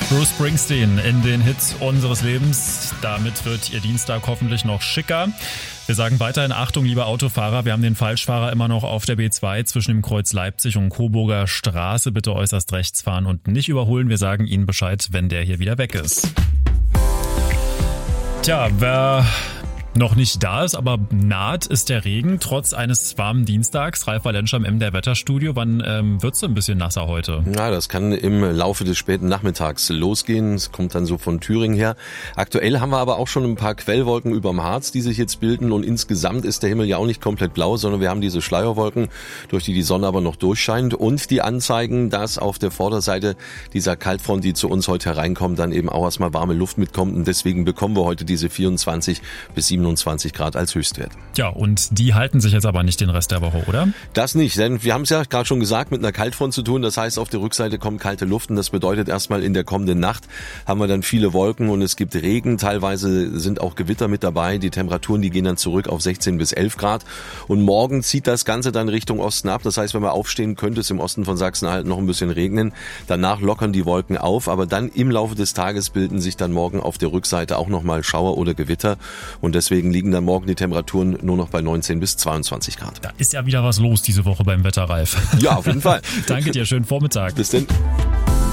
Bruce Springsteen in den Hits unseres Lebens. Damit wird Ihr Dienstag hoffentlich noch schicker. Wir sagen weiterhin Achtung, liebe Autofahrer. Wir haben den Falschfahrer immer noch auf der B2 zwischen dem Kreuz Leipzig und Coburger Straße. Bitte äußerst rechts fahren und nicht überholen. Wir sagen Ihnen Bescheid, wenn der hier wieder weg ist. Tja, wer noch nicht da ist, aber naht ist der Regen, trotz eines warmen Dienstags. Ralf Walenscher im MDR Wetterstudio. Wann wird's denn ein bisschen nasser heute? Ja, das kann im Laufe des späten Nachmittags losgehen. Es kommt dann so von Thüringen her. Aktuell haben wir aber auch schon ein paar Quellwolken überm Harz, die sich jetzt bilden. Und insgesamt ist der Himmel ja auch nicht komplett blau, sondern wir haben diese Schleierwolken, durch die Sonne aber noch durchscheint. Und die anzeigen, dass auf der Vorderseite dieser Kaltfront, die zu uns heute hereinkommt, dann eben auch erstmal warme Luft mitkommt. Und deswegen bekommen wir heute diese 24 bis 27 Grad als Höchstwert. Ja, und die halten sich jetzt aber nicht den Rest der Woche, oder? Das nicht, denn wir haben es ja gerade schon gesagt, mit einer Kaltfront zu tun. Das heißt, auf der Rückseite kommt kalte Luft und das bedeutet erstmal in der kommenden Nacht haben wir dann viele Wolken und es gibt Regen. Teilweise sind auch Gewitter mit dabei. Die Temperaturen, die gehen dann zurück auf 16 bis 11 Grad. Und morgen zieht das Ganze dann Richtung Osten ab. Das heißt, wenn wir aufstehen, könnte es im Osten von Sachsen-Anhalt noch ein bisschen regnen. Danach lockern die Wolken auf, aber dann im Laufe des Tages bilden sich dann morgen auf der Rückseite auch nochmal Schauer oder Gewitter. Und deswegen liegen dann morgen die Temperaturen nur noch bei 19 bis 22 Grad. Da ist ja wieder was los diese Woche beim Wetter, Ralf. Ja, auf jeden Fall. Danke dir, schönen Vormittag. Bis denn.